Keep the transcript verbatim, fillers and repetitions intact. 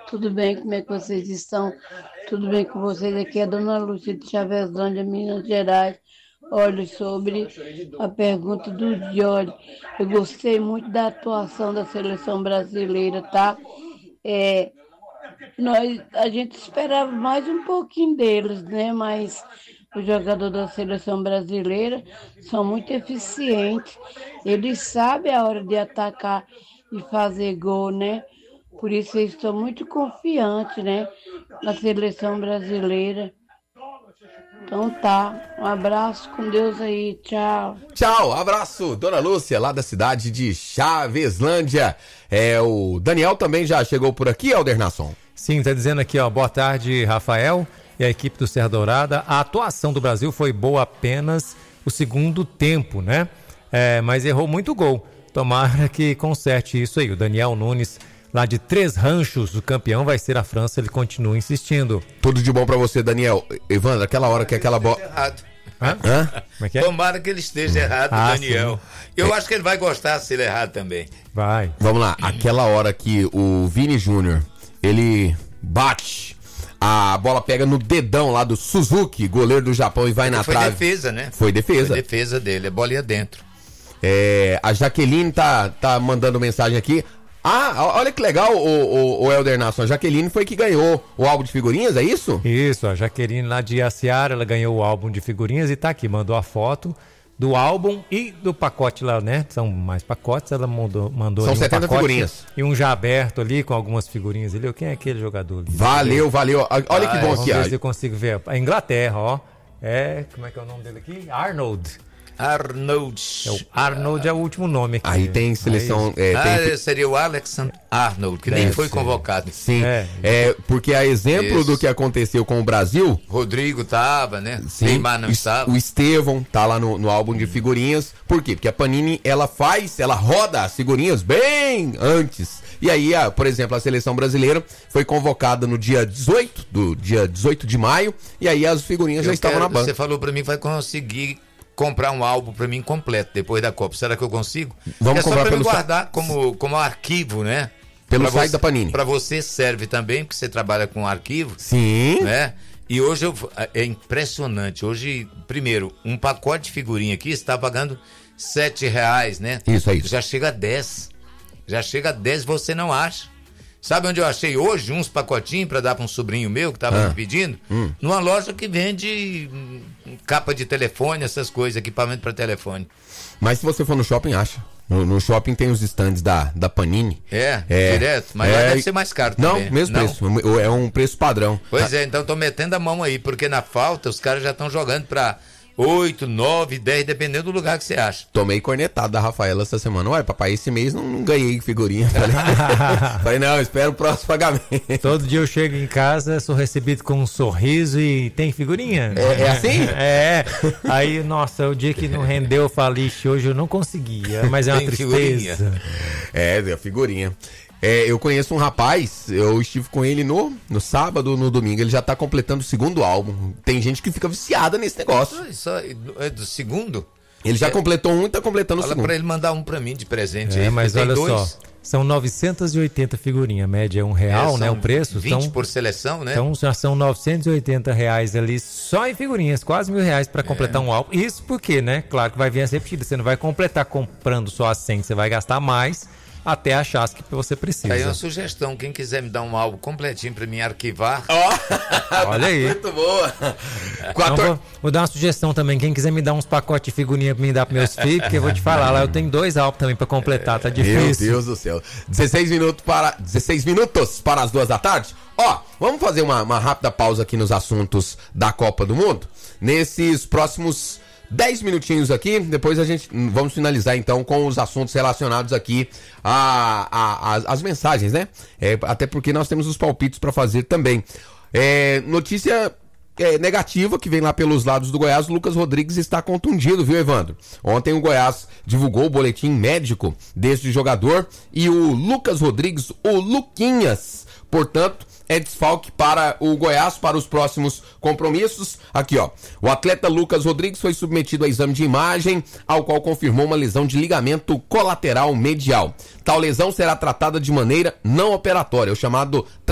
Tudo bem? Como é que vocês estão? Tudo bem com vocês? Aqui é a Dona Lúcia de Chaveslândia, Minas Gerais. Olha, sobre a pergunta do Diori, eu gostei muito da atuação da seleção brasileira, tá? É, nós, a gente esperava mais um pouquinho deles, né? Mas os jogadores da seleção brasileira são muito eficientes. Eles sabem a hora de atacar e fazer gol, né? Por isso eu estou muito confiante, né? Na seleção brasileira. Então tá, um abraço, com Deus aí, tchau. Tchau, abraço, Dona Lúcia, lá da cidade de Chaveslândia. É, o Daniel também já chegou por aqui, Aldernasson? Sim, tá dizendo aqui, ó, boa tarde, Rafael e a equipe do Serra Dourada. A atuação do Brasil foi boa apenas o segundo tempo, né? É, mas errou muito gol. Tomara que conserte isso aí. O Daniel Nunes, lá de Três Ranchos, o campeão vai ser a França, ele continua insistindo. Tudo de bom pra você, Daniel. Evandro, aquela hora que aquela bola... Hã? Hã? Como é que é? Tomara que ele esteja errado, Ah, Daniel. sim. Eu É. acho que ele vai gostar se ele errar também. Vai. Vamos lá, aquela hora que o Vini Júnior, ele bate, a bola pega no dedão lá do Suzuki, goleiro do Japão, e vai na Foi trave. defesa, né? Foi defesa. Foi defesa dele, a bola ia dentro. É, a Jaqueline tá, tá mandando mensagem aqui. Ah, olha que legal, o, o, o Helder Nasson. A Jaqueline foi que ganhou o álbum de figurinhas, é isso? Isso, a Jaqueline lá de Iaciara, ela ganhou o álbum de figurinhas e tá aqui, mandou a foto do álbum e do pacote lá, né? São mais pacotes, ela mandou, mandou São ali um setenta pacote figurinhas. E um já aberto ali com algumas figurinhas ali. Quem é aquele jogador ali? Valeu, valeu. Olha que Ah, bom Vamos aqui. ver ó. se eu consigo ver. A Inglaterra, ó. É, como é que é o nome dele aqui? Arnold. Arnold. É o Arnold é o último nome aqui. Aí tem seleção. Aí, é, Ah, tem- seria o Alexander Arnold, que nem Deve foi ser. convocado. Sim, É. é, porque a exemplo Isso. do que aconteceu com o Brasil, Rodrigo tava, né? sim, Neymar não es- estava. o Estevão tá lá no, no álbum de figurinhas. Por quê? Porque a Panini, ela faz, ela roda as figurinhas bem antes. E aí, a- por exemplo, a seleção brasileira foi convocada no dia dezoito, do dia dezoito de maio, e aí as figurinhas já Eu estavam quero- na banca. Você falou pra mim que vai conseguir comprar um álbum pra mim completo depois da Copa. Será que eu consigo? Vamos é só comprar pra pelo me guardar como, como arquivo, né? Pelo Pra site você- da Panini. Pra você serve também, porque você trabalha com arquivo, Sim. né? E hoje eu, é impressionante. Hoje, primeiro, um pacote de figurinha aqui está pagando sete reais, né? Isso, é isso. Já chega a dez. Já chega a dez, você não acha. Sabe onde eu achei hoje uns pacotinhos para dar para um sobrinho meu que estava Ah. me pedindo? Hum. Numa loja que vende hum, capa de telefone, essas coisas, equipamento para telefone. Mas se você for no shopping, acha. No, no shopping tem os stands da, da Panini. É, É, direto, mas lá é, deve ser mais caro Não, também. mesmo preço. É um preço padrão. Pois é, então tô metendo a mão aí, porque na falta os caras já estão jogando para oito, nove, dez, dependendo do lugar que você acha. Tomei cornetado da Rafaela essa semana. Ué, papai, esse mês não, não ganhei figurinha. Falei, falei, não, espero o próximo pagamento. Todo dia eu chego em casa, sou recebido com um sorriso e tem figurinha? É- é assim? É. Aí, nossa, o dia que não rendeu, eu falei, "Ixi, hoje eu não conseguia, mas é uma Tem tristeza. É, é figurinha. É, eu conheço um rapaz, eu estive com ele no, no sábado, no domingo, ele já tá completando o segundo álbum. Tem gente que fica viciada nesse negócio. Ah, Isso é do segundo? Ele já É. completou um e tá completando o Fala segundo. pra ele mandar um pra mim de presente. É, aí, mas porque tem olha dois. só, são novecentas e oitenta figurinhas, a média é um real, É, né, são o preço. vinte Então, por seleção, né? então já são novecentos e oitenta reais ali só em figurinhas, quase mil reais para completar um álbum. Isso porque, né, claro que vai vir as repetidas, você não vai completar comprando só as cem, você vai gastar mais até achar as que você precisa. Aí uma sugestão, quem quiser me dar um álbum completinho pra mim arquivar, Olha aí. Muito boa. Então, Quatro... vou, vou dar uma sugestão também. Quem quiser me dar uns pacotes de figurinha pra me dar pros meus filhos, porque eu vou te falar, lá eu tenho dois álbuns também pra completar, tá Meu difícil. Deus do céu. dezesseis minutos para, dezesseis minutos para as duas da tarde. Ó, vamos fazer uma, uma rápida pausa aqui nos assuntos da Copa do Mundo. Nesses próximos dez minutinhos aqui, depois a gente vamos finalizar então com os assuntos relacionados aqui a, a, a- as mensagens, né? É, até porque nós temos os palpites para fazer também. É, notícia é, negativa que vem lá pelos lados do Goiás, o Lucas Rodrigues está contundido, viu, Evandro? Ontem o Goiás divulgou o boletim médico deste jogador e o Lucas Rodrigues, o Luquinhas, portanto, é desfalque para o Goiás para os próximos compromissos. Aqui, ó. O atleta Lucas Rodrigues foi submetido a exame de imagem, ao qual confirmou uma lesão de ligamento colateral medial. Tal lesão será tratada de maneira não operatória, o chamado